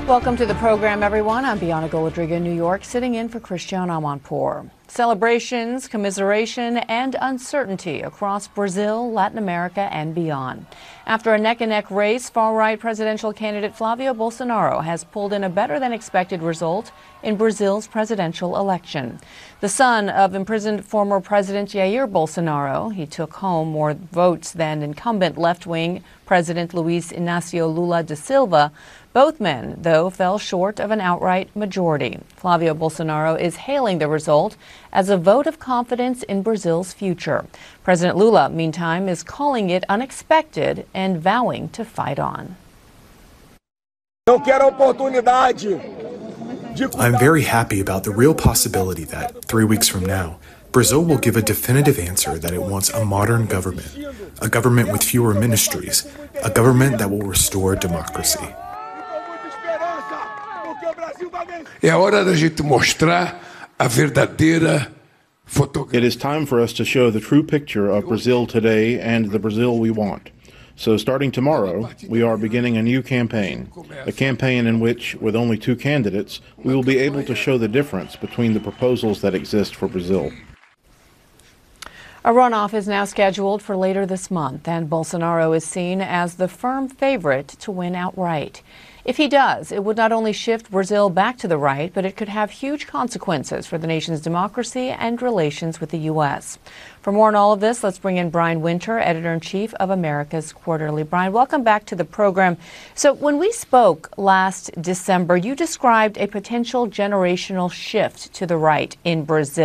Welcome to the program, everyone. I'm Bianca Goladriga in New York, sitting in for Christian Amanpour. Celebrations, commiseration, and uncertainty across Brazil, Latin America, and beyond. After a neck-and-neck race, far-right presidential candidate Flavio Bolsonaro has pulled in a better-than-expected result in Brazil's presidential election. The son of imprisoned former President Jair Bolsonaro, he took home more votes than incumbent left-wing President Luiz Inácio Lula da Silva. Both men, though, fell short of an outright majority. Flavio Bolsonaro is hailing the result as a vote of confidence in Brazil's future. President Lula, meantime, is calling it unexpected and vowing to fight on. I'm very happy about the real possibility that, 3 weeks from now, Brazil will give a definitive answer that it wants a modern government, a government with fewer ministries, a government that will restore democracy. É hora da gente mostrar a verdadeira It is time for us to show the true picture of Brazil today and the Brazil we want. So starting tomorrow, we are beginning a new campaign, a campaign in which, with only 2 candidates, we will be able to show the difference between the proposals that exist for Brazil. A runoff is now scheduled for later this month, and Bolsonaro is seen as the firm favorite to win outright. If he does, it would not only shift Brazil back to the right, but it could have huge consequences for the nation's democracy and relations with the U.S. For more on all of this, let's bring in Brian Winter, Editor-in-Chief of America's Quarterly. Brian, welcome back to the program. So when we spoke last December, you described a potential generational shift to the right in Brazil.